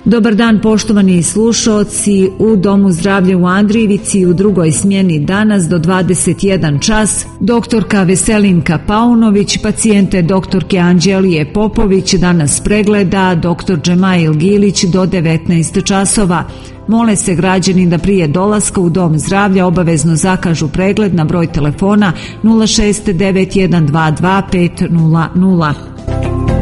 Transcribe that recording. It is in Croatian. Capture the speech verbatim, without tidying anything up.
Dobar dan poštovani slušaoci, u Domu zdravlja u Andrijevici u drugoj smjeni danas do dvadeset jedan čas doktorka Veselinka Paunović, pacijente doktorke Anđelije Popović danas pregleda doktor Džemail Gilić do devetnaest časova. Mole se građani da prije dolaska u Dom zdravlja obavezno zakažu pregled na broj telefona nula šest devet jedan dva dva pet nula nula.